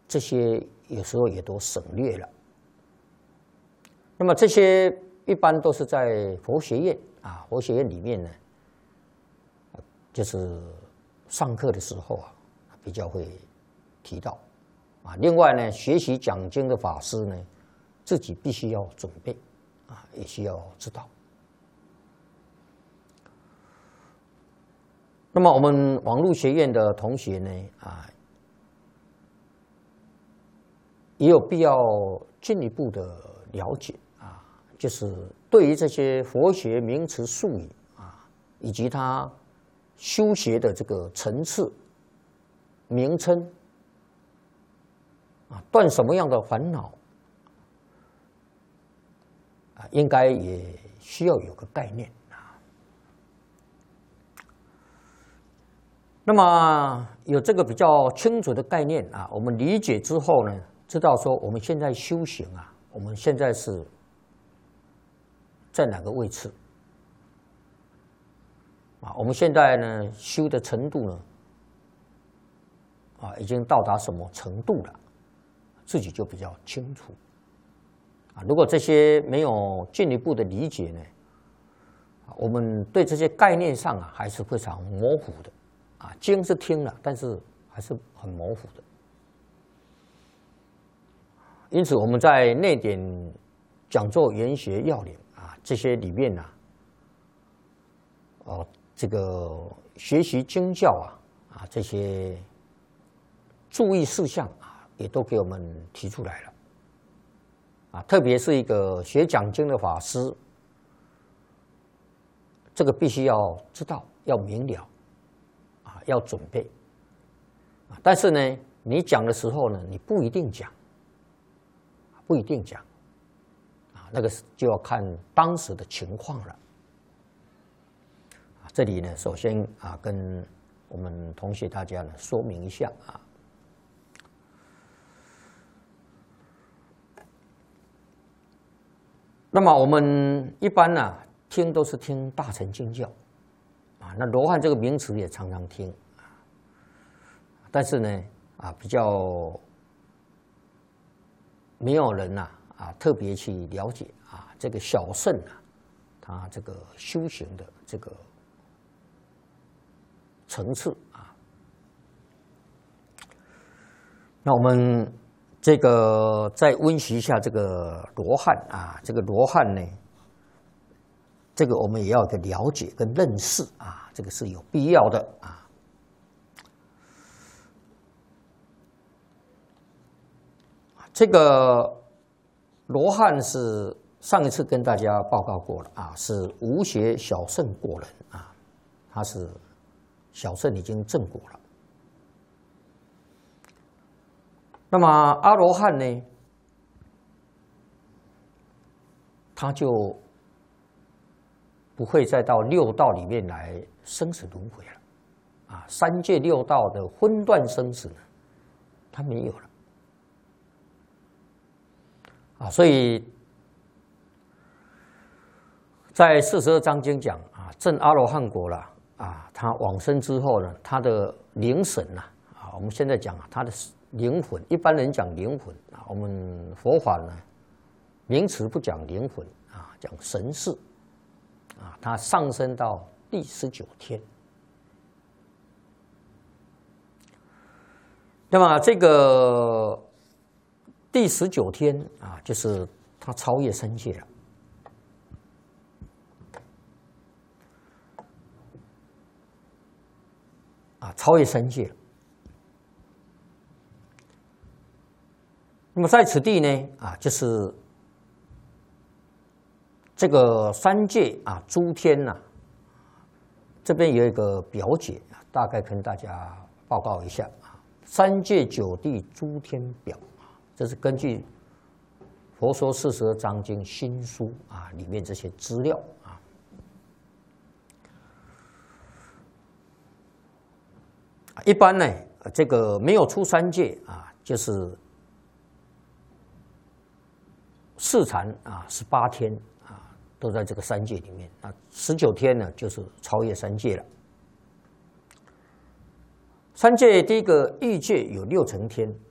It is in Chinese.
这些有时候也都省略了。那么这些一般都是在佛学院啊，佛学院里面呢，就是上课的时候啊，比较会提到啊。另外呢，学习讲经的法师呢，自己必须要准备啊，也需要知道。那么我们网络学院的同学呢，啊，也有必要进一步的了解啊，就是对于这些佛学名词术语啊，以及它修学的这个层次、名称啊，断什么样的烦恼啊，应该也需要有个概念。那么有这个比较清楚的概念啊，我们理解之后呢，知道说我们现在修行啊，我们现在是在哪个位置啊？我们现在呢修的程度呢啊，已经到达什么程度了，自己就比较清楚啊。如果这些没有进一步的理解呢，我们对这些概念上啊还是非常模糊的。啊，经是听了，但是还是很模糊的。因此，我们在内典讲座研学要领啊这些里面呢，这个学习经教啊这些注意事项啊，也都给我们提出来了。啊，特别是一个学讲经的法师，这个必须要知道，要明了。要准备，但是呢，你讲的时候呢，你不一定讲，不一定讲，啊，那个就要看当时的情况了。这里呢，首先啊，跟我们同学大家呢说明一下啊。那么我们一般呢，听都是听大乘经教。啊，那罗汉这个名词也常常听啊，但是呢，啊，比较没有人呐特别去了解啊这个小乘啊，他这个修行的这个层次啊。那我们这个再温习一下这个罗汉啊，这个罗汉呢。这个我们也要有个了解跟认识啊，这个是有必要的啊。这个罗汉是上一次跟大家报告过了啊，是无学小乘果人啊，他是小乘已经证果了。那么阿罗汉呢，他就不会再到六道里面来生死轮回了，啊，三界六道的分段生死呢，他没有了，啊，所以在42章经讲啊，证阿罗汉果了啊，他往生之后呢，他的灵神呐，啊，我们现在讲啊，他的灵魂，一般人讲灵魂啊，我们佛法呢，名词不讲灵魂啊，讲神识。啊，它上升到第19天。那么这个第19天啊，就是它超越三界了。啊，超越三界了。那么在此地呢，啊，就是这个三界啊，诸天呐，这边有一个表解啊，大概跟大家报告一下啊。三界九地诸天表啊，这是根据《佛说42章经新书》啊里面这些资料啊。一般呢，这个没有出三界啊，就是四禅啊，18天。都在这个三界里面啊，19天呢就是超越三界了。三界第一个欲界有6层天